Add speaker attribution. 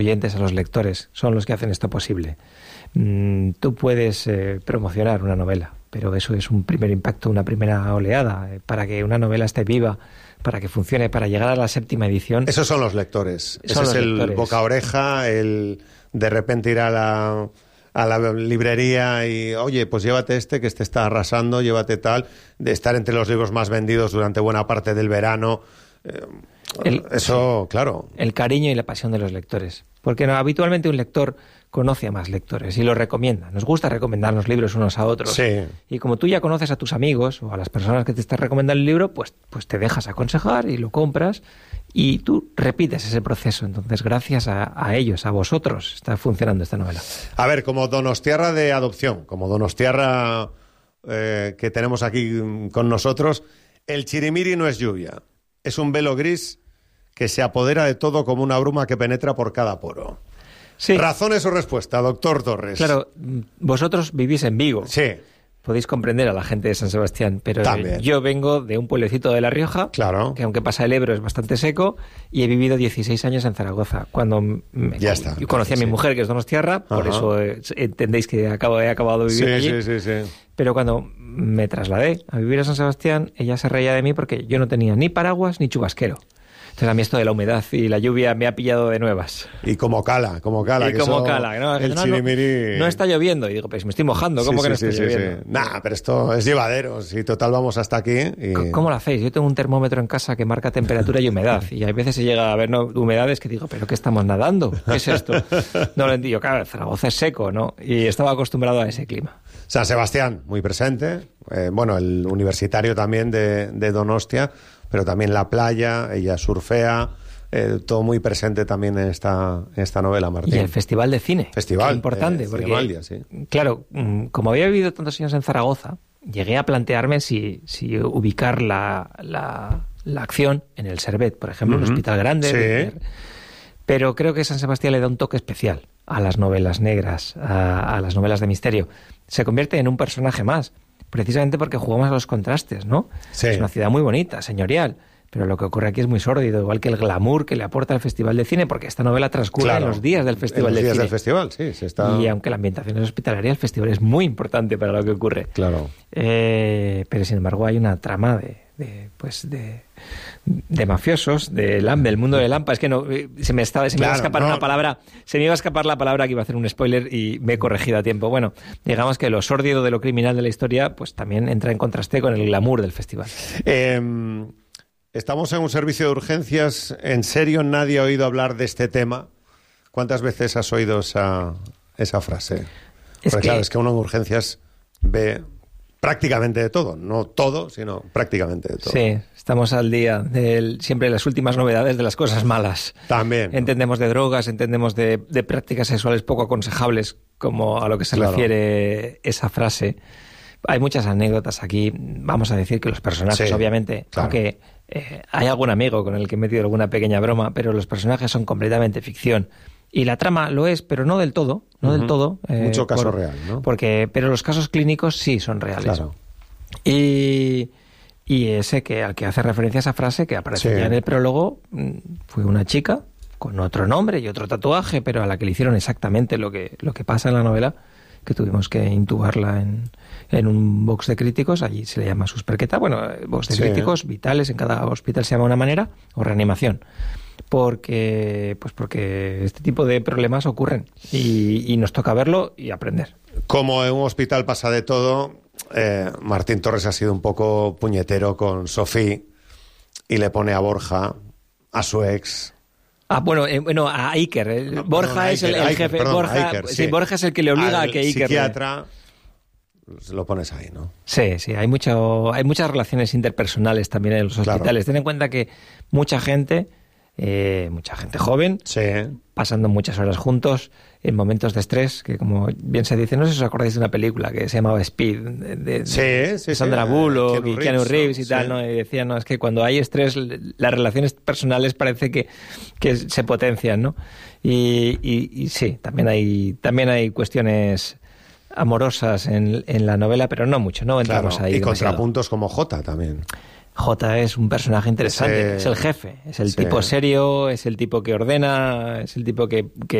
Speaker 1: oyentes, a los lectores, son los que hacen esto posible. Tú puedes promocionar una novela, pero eso es un primer impacto, una primera oleada. Para que una novela esté viva, para que funcione, para llegar a la 7ª edición...
Speaker 2: Esos son los lectores. Ese es el boca a oreja, el de repente ir a la librería y, oye, pues llévate que este está arrasando, llévate tal, de estar entre los libros más vendidos durante buena parte del verano... claro.
Speaker 1: El cariño y la pasión de los lectores. Porque habitualmente un lector conoce a más lectores y los recomienda. Nos gusta recomendarnos libros unos a otros.
Speaker 2: Sí.
Speaker 1: Y como tú ya conoces a tus amigos o a las personas que te están recomendando el libro, pues te dejas aconsejar y lo compras y tú repites ese proceso. Entonces, gracias a ellos, a vosotros, está funcionando esta novela.
Speaker 2: A ver, como donostiarra de adopción, como donostiarra que tenemos aquí con nosotros, el chirimiri no es lluvia. Es un velo gris que se apodera de todo como una bruma que penetra por cada poro.
Speaker 1: Sí.
Speaker 2: ¿Razones o respuesta, doctor Torres?
Speaker 1: Claro, vosotros vivís en Vigo.
Speaker 2: Sí.
Speaker 1: Podéis comprender a la gente de San Sebastián, pero
Speaker 2: También.
Speaker 1: Yo vengo de un pueblecito de La Rioja,
Speaker 2: claro,
Speaker 1: que aunque pasa el Ebro es bastante seco, y he vivido 16 años en Zaragoza. Cuando yo conocí a mi mujer, que es donostiarra, por eso entendéis que he acabado de vivir allí.
Speaker 2: Sí.
Speaker 1: Pero cuando me trasladé a vivir a San Sebastián, ella se reía de mí porque yo no tenía ni paraguas ni chubasquero. Entonces a mí esto de la humedad y la lluvia me ha pillado de nuevas.
Speaker 2: Y como cala.
Speaker 1: Y como cala. ¿No?
Speaker 2: El chirimiri...
Speaker 1: No está lloviendo. Y digo, pues me estoy mojando. ¿Cómo que no está lloviendo?
Speaker 2: Sí. Nah, pero esto es llevadero. Si total vamos hasta aquí. Y...
Speaker 1: ¿Cómo lo hacéis? Yo tengo un termómetro en casa que marca temperatura y humedad. Y hay veces se llega a ver humedades que digo, ¿pero qué estamos nadando? ¿Qué es esto? No lo entiendo. Claro, Zaragoza es seco, ¿no? Y estaba acostumbrado a ese clima.
Speaker 2: San Sebastián, muy presente. El universitario también de Donostia, pero también la playa, ella surfea, todo muy presente también en esta novela, Martín.
Speaker 1: Y el Festival de Cine.
Speaker 2: Festival.
Speaker 1: Importante, porque,
Speaker 2: Cinemaldia, sí.
Speaker 1: Claro, como había vivido tantos años en Zaragoza, llegué a plantearme si ubicar la acción en el Servet, por ejemplo, en el Hospital Grande.
Speaker 2: Sí.
Speaker 1: Pero creo que San Sebastián le da un toque especial a las novelas negras, a las novelas de misterio. Se convierte en un personaje más, precisamente porque jugamos a los contrastes, ¿no?
Speaker 2: Sí.
Speaker 1: Es una ciudad muy bonita, señorial, pero lo que ocurre aquí es muy sórdido, igual que el glamour que le aporta el Festival de Cine, porque esta novela transcurre en los días del Festival de Cine.
Speaker 2: En los días del festival, sí. Se está...
Speaker 1: Y aunque la ambientación es hospitalaria, el festival es muy importante para lo que ocurre.
Speaker 2: Claro.
Speaker 1: Pero sin embargo hay una trama de mafiosos, del mundo de Lampa. Es que no, se me iba a escapar una palabra, se me iba a escapar la palabra que iba a hacer un spoiler y me he corregido a tiempo. Bueno, digamos que lo sórdido de lo criminal de la historia pues también entra en contraste con el glamour del festival.
Speaker 2: Estamos en un servicio de urgencias. ¿En serio nadie ha oído hablar de este tema? ¿Cuántas veces has oído esa frase? Claro, es que uno en urgencias ve prácticamente de todo. No todo, sino prácticamente de todo.
Speaker 1: Sí, estamos al día de siempre las últimas novedades de las cosas malas.
Speaker 2: También.
Speaker 1: Entendemos de drogas, entendemos de prácticas sexuales poco aconsejables, como a lo que se refiere esa frase. Hay muchas anécdotas aquí. Vamos a decir que los personajes, obviamente, aunque hay algún amigo con el que he metido alguna pequeña broma, pero los personajes son completamente ficción. Y la trama lo es, pero no del todo, del todo.
Speaker 2: Mucho caso real, ¿no?
Speaker 1: Pero los casos clínicos sí son reales.
Speaker 2: Claro.
Speaker 1: Y ese al que hace referencia esa frase, que aparece ya en el prólogo, fue una chica con otro nombre y otro tatuaje, pero a la que le hicieron exactamente lo que pasa en la novela, que tuvimos que intubarla en un box de críticos. Allí se le llama susperqueta. Bueno, box de críticos vitales, en cada hospital se llama de una manera, o reanimación. Porque este tipo de problemas ocurren y nos toca verlo y aprender.
Speaker 2: Como en un hospital pasa de todo, Martín Torres ha sido un poco puñetero con Sofía y le pone a Borja, a su ex...
Speaker 1: a Iker. Borja es el jefe.
Speaker 2: Iker, sí.
Speaker 1: Borja es el que le obliga a que Iker...
Speaker 2: psiquiatra, lo pones ahí, ¿no?
Speaker 1: Sí, hay muchas relaciones interpersonales también en los hospitales. Ten en cuenta que mucha gente joven, pasando muchas horas juntos en momentos de estrés, que como bien se dice, no sé si os acordáis de una película que se llamaba Speed, de Sandra Bullock y Keanu Reeves y tal, ¿no? Y decían, no, es que cuando hay estrés, las relaciones personales parece que se potencian, ¿no? Y sí, también hay cuestiones amorosas en la novela, pero no mucho, no entramos ahí.
Speaker 2: Y
Speaker 1: demasiado.
Speaker 2: contrapuntos como Jota también.
Speaker 1: J es un personaje interesante, es el jefe, es el tipo serio, es el tipo que ordena, es el tipo que